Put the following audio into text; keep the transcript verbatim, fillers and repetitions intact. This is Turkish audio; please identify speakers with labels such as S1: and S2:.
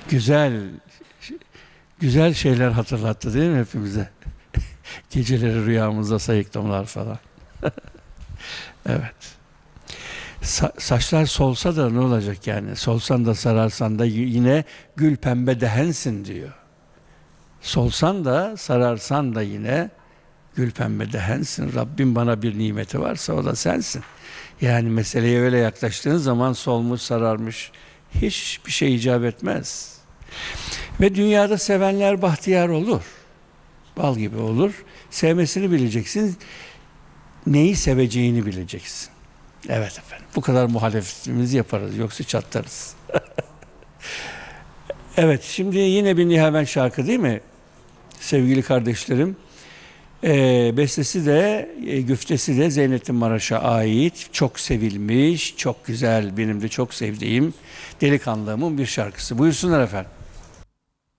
S1: Güzel, güzel şeyler hatırlattı değil mi hepimize? Geceleri rüyamızda sayıklamalar falan. Evet. Sa- saçlar solsa da ne olacak yani? Solsan da sararsan da y- yine gül pembe dehensin diyor. Solsan da sararsan da yine gül pembe dehensin. Rabbim bana bir nimeti varsa o da sensin. Yani meseleye öyle yaklaştığın zaman solmuş sararmış hiçbir şey icap etmez. Ve dünyada sevenler bahtiyar olur. Bal gibi olur. Sevmesini bileceksin. Neyi seveceğini bileceksin. Evet efendim. Bu kadar muhalefetimizi yaparız. Yoksa çatlarız. Evet. Şimdi yine bir Nihaven şarkı değil mi? Sevgili kardeşlerim. Ee, bestesi de, e, güftesi de Zeynettin Maraş'a ait. Çok sevilmiş, çok güzel, benim de çok sevdiğim Delikanlımın bir şarkısı. Buyursunlar efendim.